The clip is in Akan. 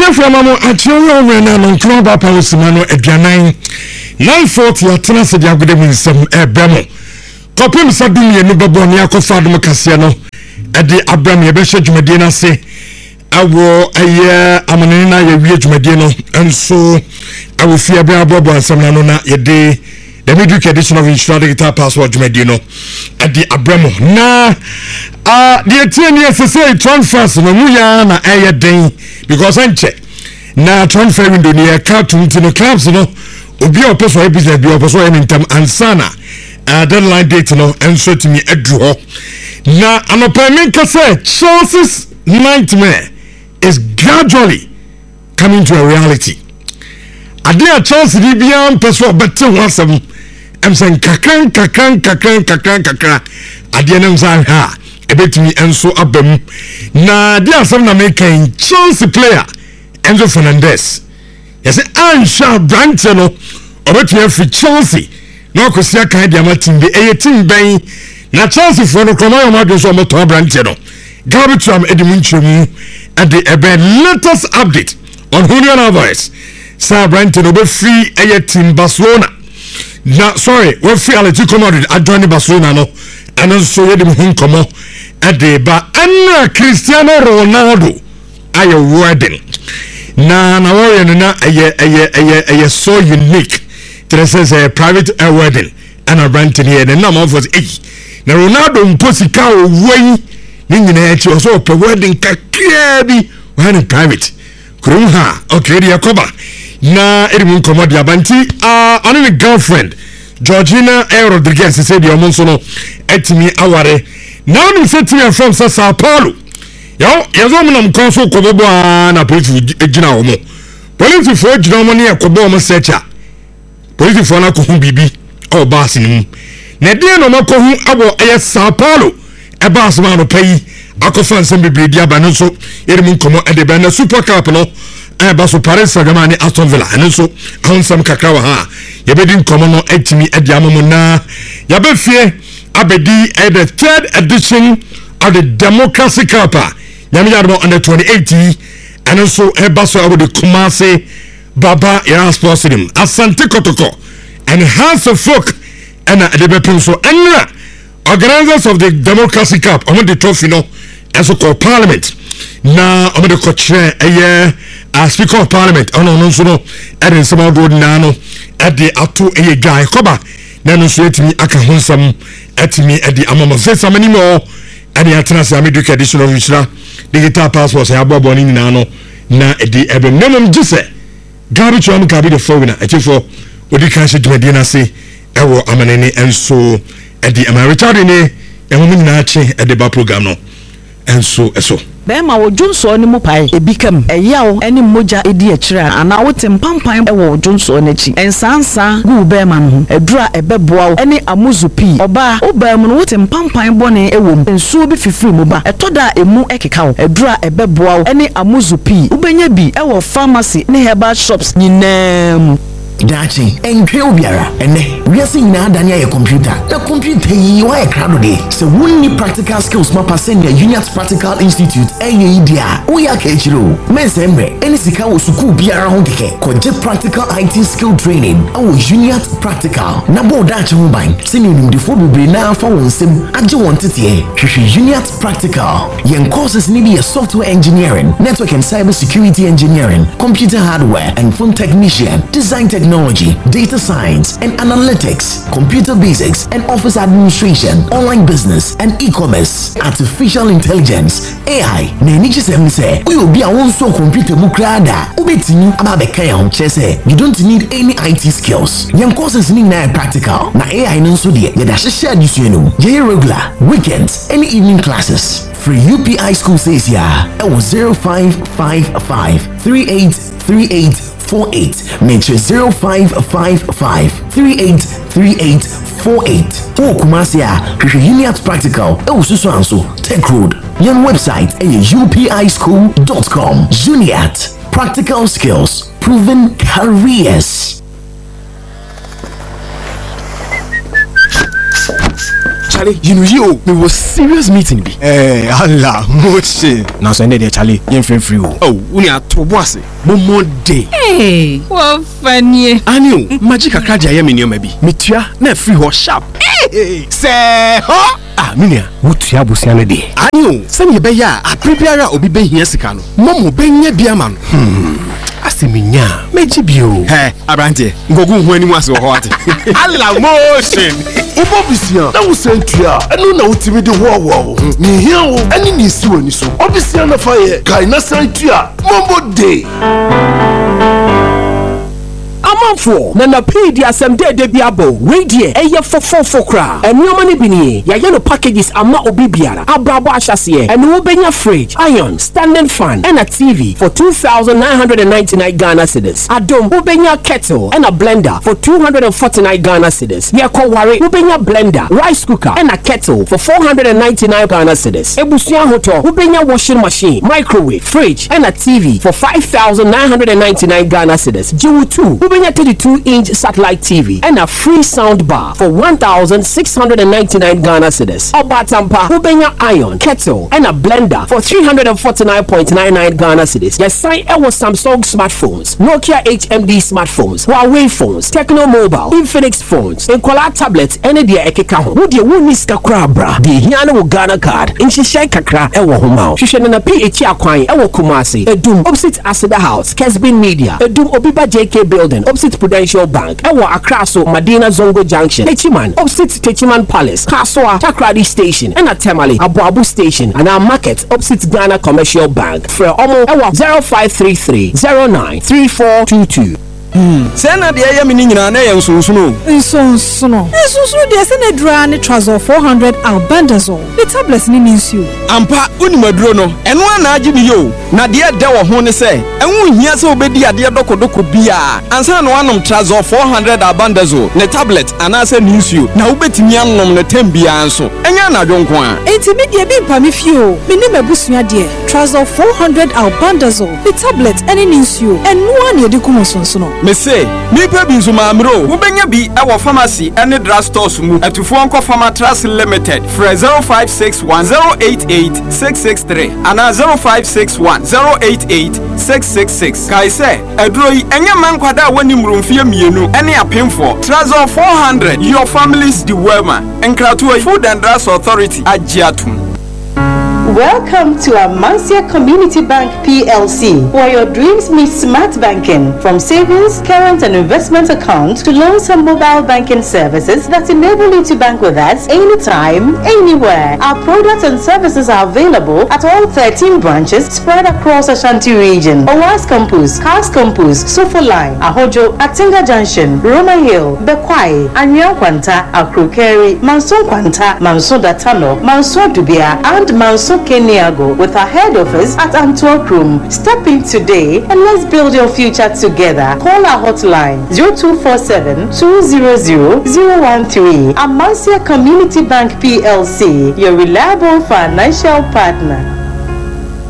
Tia from Mamo at your rena non club up Simano at Janine 940 at Tenasa Diagudem in some Bemo. Copim Sadumi and Nubabonia Cofado Cassiano at the Abram Yabesha Jumadina say, I will a year Amanina Yavia Medino, and so I will fear Bobo and Samanona a day. The midweek edition of Instructor Guitar Password Medino at the Abramo. The 10 years to say transfers no Muyana a day because I'm check. Now transfer window near cartoon to the clubs, no, will be a person business, be a person in term and sana. Deadline date, no, and so to me a draw. Now, an appointment can say Chelsea's nightmare is gradually coming to a reality. I dare Chelsea beyond person, but two was some. I'm saying kakran. I didn't say ha. A bit me and so up them. Na there some making Chelsea player Enzo Fernandez. Yes, I shall Branton or bet me for Chelsea. No, because I can't be be 18 bay. Na Chelsea for no come on, do some to Branton. Garbage from Edmund at the latest update on Julian Alvarez. Sir Branton will be free a team Barcelona. Now, sorry, we're free to come out at joining Barcelona, no, and also let him come out at the bar. And Cristiano Ronaldo, I a wedding. Now, a so unique. This is a private wedding, and a Branton here, the number was 8. Now, Ronaldo Posika way, meaning that you also a wedding, Kakiabi, when in private. Krumha, okay, the Yakoba. Na Edmund Komodia Banti, only girlfriend Georgina Rodriguez said your monsono etimi aware. Now you said to me from Sao Paulo. Yo, Yazom Consul Kobo na police Gina Homo. Police for Germany a Kobo searcher. Police for Naku Bibi or Bassin. Nadia no Makohu Abo Sao Paulo. A bassman pay. Akofan Sembi Bridia Banoso, Edmund Komo and the Banner Super Cup. Baso Paris Sagamani Aston Villa and so on some Kakawa ha. Yabedin Common etimi Ediamona. Yabefie Abedi at the 3rd edition of the Democracy Cup. Yamiano under 2080 and also a basso of the Kumase Baba Iran Sports Stadium. Asante Kotoko and House of Folk and the Bepinso and organizers of the Democracy Cup on the trophy no and so called Parliament. Now I'm the coach Speaker of Parliament no and in some of nano at the atu a guy koba nano so etimi aka honsam etimi at the amama say some anymore and the atnas midweek edition of Mishra digital passport say abobo ni nano na edi ebe memom gise garbage am ka be the phone na echefo odi kan she dwede na say ewo amanene enso edi am Richard ni enwo na achi edeba program no enso eso Bema wo Johnson ni mu pai ebikam eyawo eni moja edi akira ana wotem pampan ewo Johnson nachi ensansa gu bema no edura ebeboa eni amuzupi oba obam no wotem pampan bone ewom ensuo bi fifiri mu ba etoda emu ekeka edura ebeboa eni amuzupi ubenya bi ewo pharmacy ne herbal shops nyinam Dachi, enkwe obiara ene wiase nyina adania ye computer na computer yi wa ye krado de se wonni practical skills mapa send ya Uniat Practical Institute dia oya ka echiro mesembe eni sika wo suku biara ho keke koje practical IT skill training awo Uniat Practical na bo dachi ho ban seni nimdifo bebre na afa wonsem age won tete hwehwe Uniat Practical yen courses ni be software engineering, network and cyber security engineering, computer hardware and phone technician, design technology, data science and analytics, computer basics and office administration, online business and e-commerce, artificial intelligence, AI. Na ni chisem se, uyo bia wonso computer mu krada, ubetini ababeka ya honchese. You don't need any IT skills. Yan courses ni na practical. Na AI nso de, yada share disuenu. Ye regular, weekends, any evening classes. Free UPI school says ya. It was 0555 383848. Mention 0555 383848. Oh, Kumasia, Uniat Practical. Oh, Susanso, Tech Road. Your website is upischool.com. Uniat Practical Skills, Proven Careers. Charlie, you know you we was serious meeting be. Allah, moche. Now so there Charlie, you free. Oh, we are to boss. Momo day. Hey, what funny. Anio, magic akra ya me maybe. Metua na free ho sharp. Hey, say ho. Ah, minia, wutua busiane de. Anio, send ye be ya, a prepare obi be hia sika no. Momo be nya bia man. Asiminya, meji bio. Hey, Abrante, ngogu hu ani ase ho ate. Allah motion. Obobisia, na wo sentua, enu na utimi de wo. Ni hia wo, ani ni si wani so. Obisia na fa ye, kai na sentua, mombo day. Amanfo na pedi asem de biabo radio eye fofofo kra enioma ne bini ya no packages ama obi biara abrabo ahyase ene wo benya fridge iron standing fan and a TV for 2,999 Ghana cedis adom wo benya kettle and a blender for 249 Ghana cedis ye ko ware wo benya blender rice cooker and a kettle for 499 Ghana cedis ebusuan hoto wo benya washing machine microwave fridge and a TV for 5,999 Ghana cedis jiwu 2 a 32-inch satellite TV and a free sound bar for 1,699 Ghana cedis. Obatampa, Ubenya iron, kettle, and a blender for 349.99 Ghana cedis. Yes, sign was Samsung smartphones, Nokia HMD smartphones, Huawei phones, Tecno Mobile, Infinix phones, and Kola tablets, and the Ekeka. Would you win this Kakrabra? The Hiano Ghana card, in Shisha Kakra, Ewa Humao. Shishan and a PHA Kwai, Ewa Kumasi, a Doom, opposite Asada House, Kesbin Media, a Doom Obiba JK Building. Opposite Prudential Bank, Ewa Akraso, Madina Zongo Junction, Techiman, opposite Techiman Palace, Kaswa, Takradi Station, and a Tamale, Abu Station, and our market, opposite Ghana Commercial Bank. For Omo, Ewa 0533 093422. Sena de ya me nyina na ye nsonsono. Nsonsono de sena dra ne trouser 400 albendazole. The tablets ni nsuo. Ampa unimaduro no. Eno ana agi mi yo. Na de de wo ho ne se. Enwu hia se obedi ade dokodoko bia. Ansa na wanom trouser 400 albendazole. Ne tablet ana se nsuo. Na ubetimi anom ne tambia anso. Enya na dwonko a. Enti me de bi mpa me fio. Me ne mabusua de. Trouser 400 albendazole. The tablet ene nsuo. Eno ana de kumo sonsono. Me say, me baby Zumamro, who benya be our pharmacy and the drug stores mu at Fuanco Pharma Trust Limited for 0561088663 and 0561088666. Kai say, a droy and your man quada when you room fear me any appeal for Trazo 400 your family's the Wema and Kratua Food and Drugs Authority at Jiatum. Welcome to Amancia Community Bank PLC, where your dreams meet smart banking. From savings, current and investment accounts to loans and mobile banking services that enable you to bank with us anytime, anywhere. Our products and services are available at all 13 branches spread across Ashanti region. Owas Campus, Cars Campus, Sofoline, Ahojo, Atinga Junction, Roma Hill, Bekwai, Anyan Kwanta, Akrokeri, Manson Kwanta, Manson Datano, Manson Dubia, and Manson Keniago with our head office at Antwerp Room. Step in today and let's build your future together. Call our hotline 0247-200-013. Amancia Community Bank PLC, your reliable financial partner.